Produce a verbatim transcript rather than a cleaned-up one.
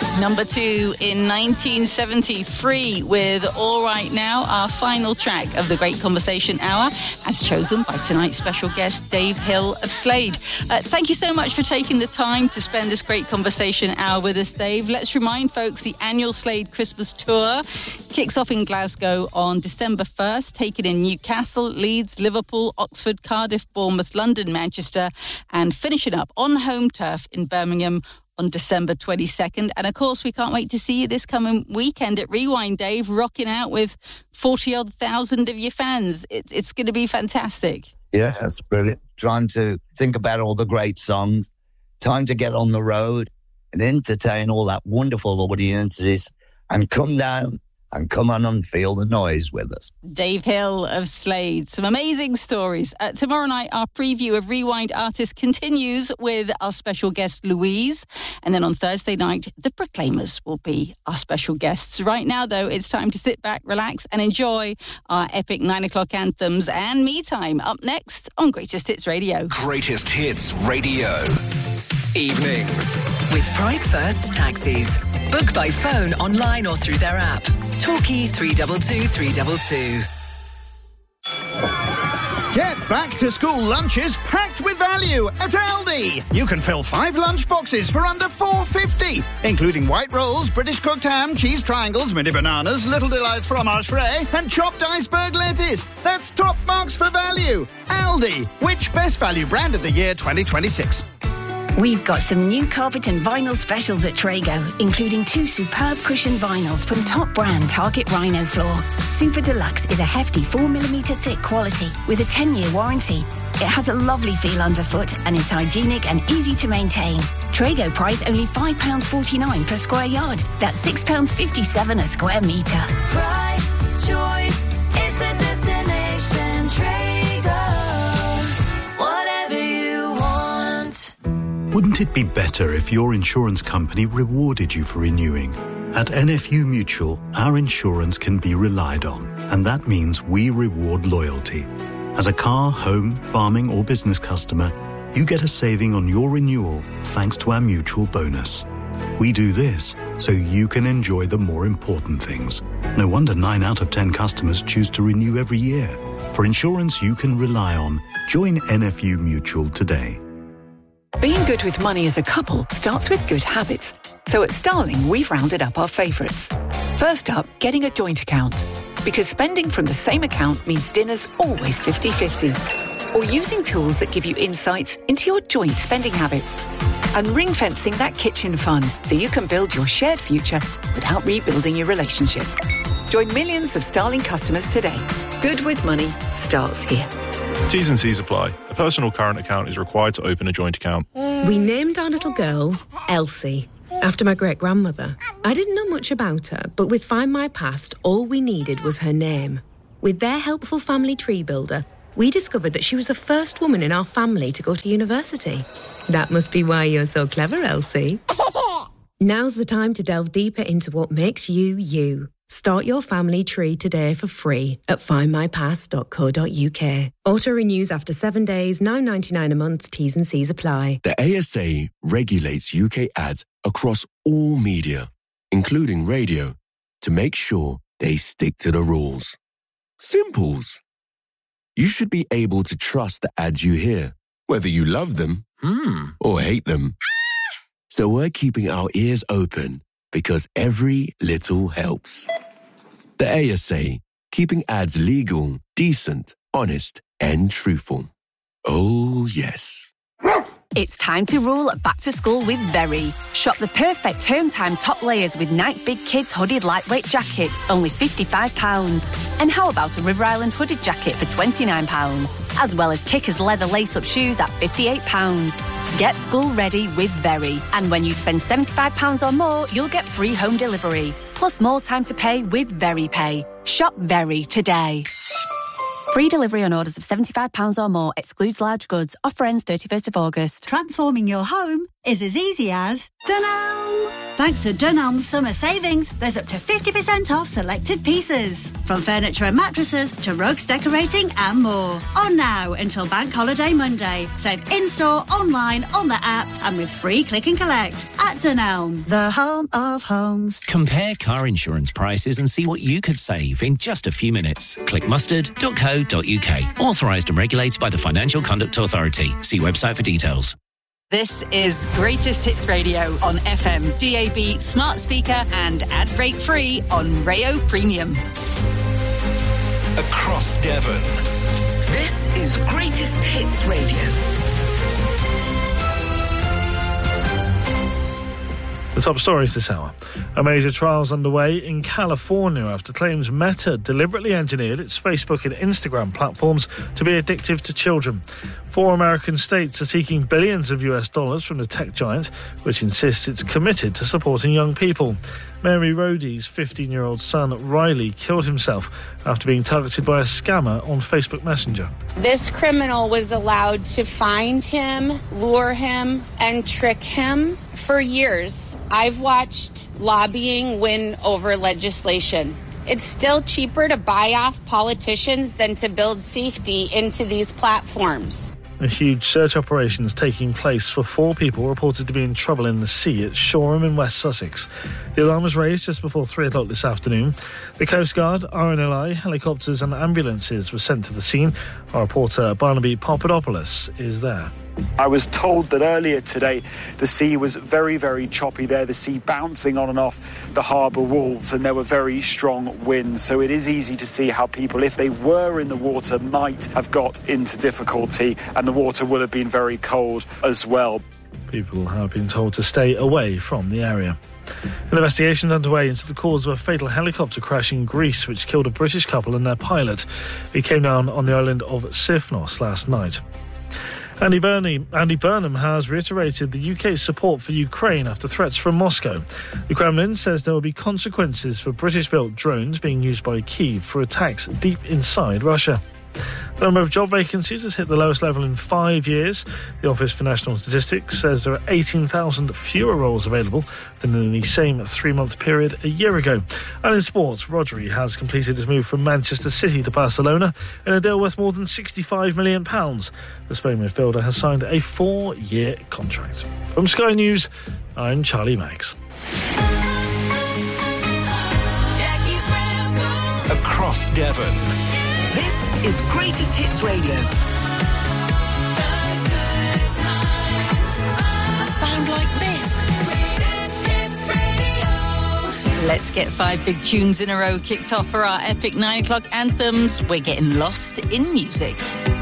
Number two in nineteen seventy, Free with All Right Now, our final track of the Great Conversation Hour, as chosen by tonight's special guest, Dave Hill of Slade. Uh, thank you so much for taking the time to spend this Great Conversation Hour with us, Dave. Let's remind folks the annual Slade Christmas Tour kicks off in Glasgow on December first, taking in Newcastle, Leeds, Liverpool, Oxford, Cardiff, Bournemouth, London, Manchester, and finishing up on home turf in Birmingham on December twenty-second. And of course, we can't wait to see you this coming weekend at Rewind, Dave, rocking out with forty odd thousand of your fans. It, it's going to be fantastic. Yeah, that's brilliant. Trying to think about all the great songs, time to get on the road and entertain all that wonderful audiences and come down and come on and feel the noise with us. Dave Hill of Slade. Some amazing stories. Uh, tomorrow night, our preview of Rewind Artists continues with our special guest, Louise. And then on Thursday night, the Proclaimers will be our special guests. Right now, though, it's time to sit back, relax, and enjoy our epic nine o'clock anthems and me time. Up next on Greatest Hits Radio. Greatest Hits Radio. Evenings. With Price First Taxis. Book by phone, online or through their app. Torquay three two two three two two. Get back to school lunches packed with value at Aldi. You can fill five lunch boxes for under four pounds fifty, including white rolls, British cooked ham, cheese triangles, mini bananas, Little Delights fromage frais, and chopped iceberg lettuce. That's top marks for value. Aldi, which best value brand of the year twenty twenty-six? We've got some new carpet and vinyl specials at Trago, including two superb cushion vinyls from top brand Target Rhino Floor. Super Deluxe is a hefty four millimetre thick quality with a ten-year warranty. It has a lovely feel underfoot and is hygienic and easy to maintain. Trago price only five pounds forty-nine per square yard. That's six pounds fifty-seven a square metre. Price, choice, it's a destination. Trago, whatever you want. Wouldn't it be better if your insurance company rewarded you for renewing? At N F U Mutual, our insurance can be relied on, and that means we reward loyalty. As a car, home, farming or business customer, you get a saving on your renewal thanks to our mutual bonus. We do this so you can enjoy the more important things. No wonder nine out of ten customers choose to renew every year. For insurance you can rely on, join N F U Mutual today. Being good with money as a couple starts with good habits. So at Starling, we've rounded up our favourites. First up, getting a joint account. Because spending from the same account means dinner's always fifty-fifty. Or using tools that give you insights into your joint spending habits. And ring-fencing that kitchen fund so you can build your shared future without rebuilding your relationship. Join millions of Starling customers today. Good with money starts here. T's and C's apply. A personal current account is required to open a joint account. We named our little girl Elsie, after my great-grandmother. I didn't know much about her, but with Find My Past, all we needed was her name. With their helpful family tree builder, we discovered that she was the first woman in our family to go to university. That must be why you're so clever, Elsie. Now's the time to delve deeper into what makes you, you. Start your family tree today for free at find my past dot co dot uk. Auto renews after seven days, nine ninety-nine a month. T's and C's apply. The A S A regulates U K ads across all media, including radio, to make sure they stick to the rules. Simples. You should be able to trust the ads you hear, whether you love them hmm. or hate them. Ah! So we're keeping our ears open because every little helps. The A S A, keeping ads legal, decent, honest, and truthful. Oh, yes. It's time to roll back to school with Very. Shop the perfect term time top layers with Nike Big Kids hooded lightweight jacket, only fifty-five pounds. And how about a River Island hooded jacket for twenty-nine pounds? As well as Kickers leather lace-up shoes at fifty-eight pounds. Get school ready with Very. And when you spend seventy-five pounds or more, you'll get free home delivery. Plus more time to pay with Very Pay. Shop Very today. Free delivery on orders of seventy-five pounds or more. Excludes large goods. Offer ends thirty-first of August. Transforming your home is as easy as... dunno! Thanks to Dunelm's summer savings, there's up to fifty percent off selected pieces. From furniture and mattresses to rugs, decorating and more. On now until Bank Holiday Monday. Save in-store, online, on the app and with free click and collect at Dunelm, the home of homes. Compare car insurance prices and see what you could save in just a few minutes. Click mustard dot co dot uk. Authorised and regulated by the Financial Conduct Authority. See website for details. This is Greatest Hits Radio on F M, D A B, smart speaker and ad break free on Rayo Premium. Across Devon. This is Greatest Hits Radio. The top stories this hour. A major trial's underway in California after claims Meta deliberately engineered its Facebook and Instagram platforms to be addictive to children. Four American states are seeking billions of U S dollars from the tech giant, which insists it's committed to supporting young people. Mary Roddy's fifteen-year-old son, Riley, killed himself after being targeted by a scammer on Facebook Messenger. This criminal was allowed to find him, lure him, and trick him for years. I've watched lobbying win over legislation. It's still cheaper to buy off politicians than to build safety into these platforms. A huge search operation is taking place for four people reported to be in trouble in the sea at Shoreham in West Sussex. The alarm was raised just before three o'clock this afternoon. The Coast Guard, R N L I, helicopters and ambulances were sent to the scene. Our reporter Barnaby Papadopoulos is there. I was told that earlier today the sea was very, very choppy there, the sea bouncing on and off the harbour walls, and there were very strong winds. So it is easy to see how people, if they were in the water, might have got into difficulty, and the water will have been very cold as well. People have been told to stay away from the area. An investigation is underway into the cause of a fatal helicopter crash in Greece which killed a British couple and their pilot. It came down on the island of Sifnos last night. Andy, Burney, Andy Burnham has reiterated the U K's support for Ukraine after threats from Moscow. The Kremlin says there will be consequences for British-built drones being used by Kyiv for attacks deep inside Russia. The number of job vacancies has hit the lowest level in five years. The Office for National Statistics says there are eighteen thousand fewer roles available than in the same three-month period a year ago. And in sports, Rodri has completed his move from Manchester City to Barcelona in a deal worth more than sixty-five million pounds. The Spain midfielder has signed a four-year contract. From Sky News, I'm Charlie Maggs. Across Devon. This is Greatest Hits Radio. Sound like this. Let's get five big tunes in a row kicked off for our epic nine o'clock anthems. We're getting lost in music.